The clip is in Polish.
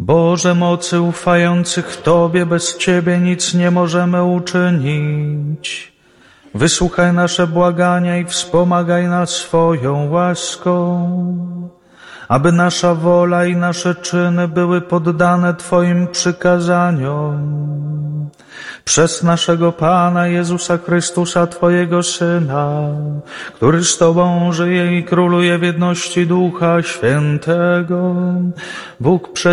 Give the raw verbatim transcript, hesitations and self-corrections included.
Boże mocy ufających Tobie, bez Ciebie nic nie możemy uczynić. Wysłuchaj nasze błagania i wspomagaj nas swoją łaską, aby nasza wola i nasze czyny były poddane Twoim przykazaniom. Przez naszego Pana Jezusa Chrystusa, Twojego Syna, który z Tobą żyje i króluje w jedności Ducha Świętego, Bóg przez